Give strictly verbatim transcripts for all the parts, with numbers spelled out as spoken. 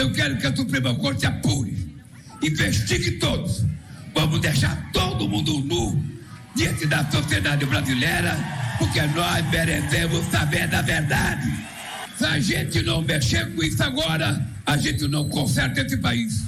Eu quero que a Suprema Corte apure, investigue todos. Vamos deixar todo mundo nu diante da sociedade brasileira, porque nós merecemos saber da verdade. Se a gente não mexer com isso agora, a gente não conserta esse país.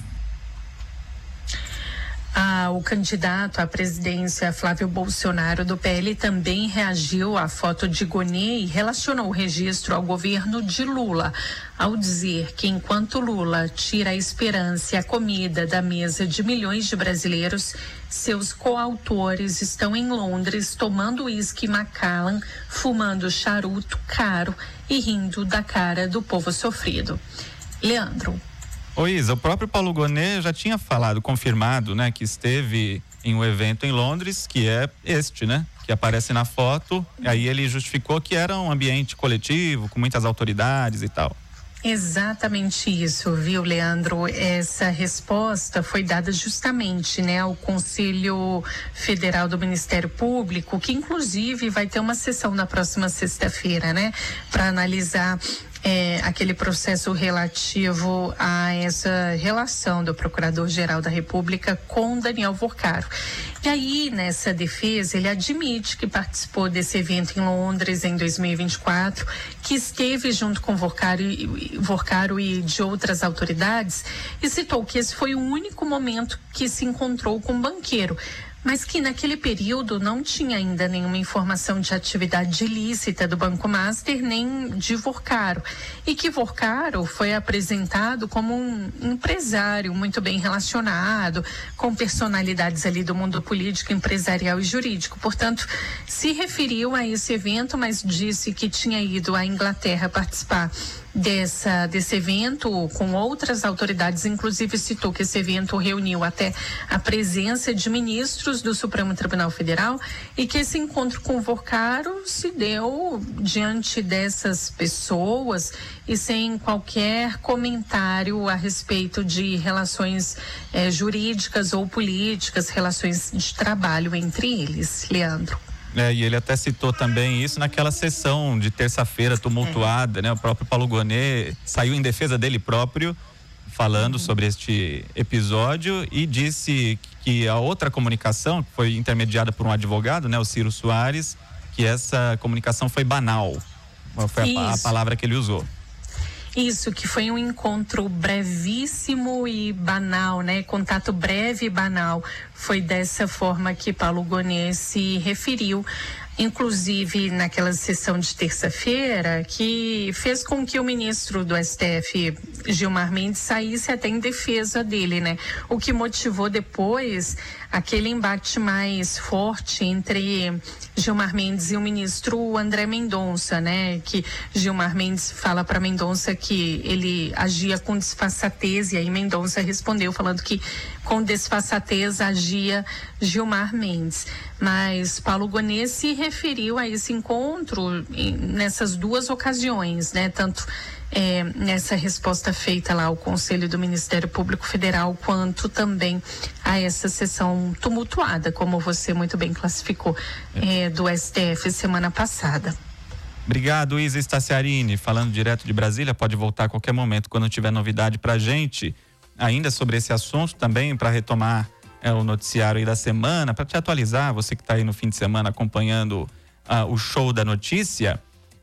Ah, o candidato à presidência Flávio Bolsonaro do P L também reagiu à foto de Gonê e relacionou o registro ao governo de Lula, ao dizer que enquanto Lula tira a esperança e a comida da mesa de milhões de brasileiros, seus coautores estão em Londres tomando uísque Macallan, fumando charuto caro e rindo da cara do povo sofrido. Leandro. Ô Isa, o próprio Paulo Gonê já tinha falado, confirmado, né, que esteve em um evento em Londres, que é este, né, que aparece na foto, e aí ele justificou que era um ambiente coletivo, com muitas autoridades e tal. Exatamente isso, viu, Leandro? Essa resposta foi dada justamente, né, ao Conselho Federal do Ministério Público, que inclusive vai ter uma sessão na próxima sexta-feira, né, para analisar É, aquele processo relativo a essa relação do Procurador-Geral da República com Daniel Vorcaro. E aí, nessa defesa, ele admite que participou desse evento em Londres em dois mil e vinte e quatro, que esteve junto com Vorcaro e, Vorcaro e de outras autoridades, e citou que esse foi o único momento que se encontrou com o banqueiro, mas que naquele período não tinha ainda nenhuma informação de atividade ilícita do Banco Master nem de Vorcaro, e que Vorcaro foi apresentado como um empresário muito bem relacionado, com personalidades ali do mundo político, empresarial e jurídico. Portanto, se referiu a esse evento, mas disse que tinha ido à Inglaterra participar Dessa, desse evento com outras autoridades, inclusive citou que esse evento reuniu até a presença de ministros do Supremo Tribunal Federal e que esse encontro com o Vorcaro se deu diante dessas pessoas e sem qualquer comentário a respeito de relações eh, jurídicas ou políticas, relações de trabalho entre eles. Leandro. É, e ele até citou também isso naquela sessão de terça-feira tumultuada, é. né? O próprio Paulo Gonê saiu em defesa dele próprio, falando uhum. sobre este episódio, e disse que a outra comunicação, que foi intermediada por um advogado, né? O Ciro Soares, que essa comunicação foi banal. Foi a, a palavra que ele usou. Isso, que foi um encontro brevíssimo e banal, né? Contato breve e banal. Foi dessa forma que Paulo Gonê se referiu, inclusive naquela sessão de terça-feira, que fez com que o ministro do S T F, Gilmar Mendes, saísse até em defesa dele, né? O que motivou depois aquele embate mais forte entre Gilmar Mendes e o ministro André Mendonça, né? Que Gilmar Mendes fala para Mendonça que ele agia com disfarçatez, e aí Mendonça respondeu falando que com disfarçatez agia Gilmar Mendes. Mas Paulo Gonê se referiu a esse encontro em, nessas duas ocasiões, né? Tanto é, nessa resposta feita lá ao Conselho do Ministério Público Federal, quanto também a essa sessão tumultuada, como você muito bem classificou, é, do S T F semana passada. Obrigado, Isa Staciarini, falando direto de Brasília. Pode voltar a qualquer momento quando tiver novidade pra gente, ainda sobre esse assunto também, para retomar é, o noticiário aí da semana, para te atualizar, você que está aí no fim de semana acompanhando uh, o show da notícia.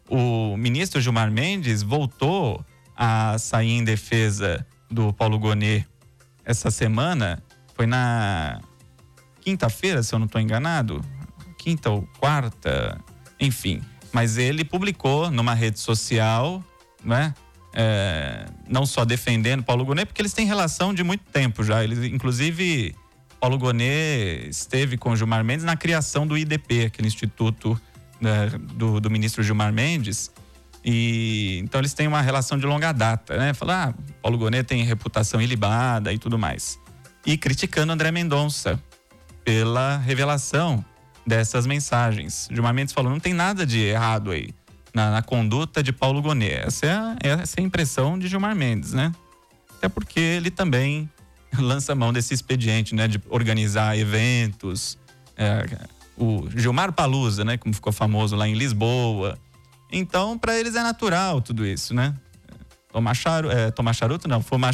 O ministro Gilmar Mendes voltou a sair em defesa do Paulo Gonê essa semana. Foi na quinta-feira, se eu não estou enganado, quinta ou quarta, enfim. Mas ele publicou numa rede social, né? É, não só defendendo Paulo Gonê, porque eles têm relação de muito tempo já. Eles, inclusive, Paulo Gonê esteve com Gilmar Mendes na criação do I D P, aquele instituto, né, do, do ministro Gilmar Mendes. E então eles têm uma relação de longa data, né? Falar, ah, Paulo Gonê tem reputação ilibada e tudo mais. E criticando André Mendonça pela revelação dessas mensagens. Gilmar Mendes falou, não tem nada de errado aí na, na conduta de Paulo Gonê. Essa é, a, essa é a impressão de Gilmar Mendes, né? Até porque ele também lança mão desse expediente, né? De organizar eventos, é, o Gilmar Palusa, né? Como ficou famoso lá em Lisboa. Então, para eles é natural tudo isso, né? Tomar charuto, é, tomar charuto não, fumar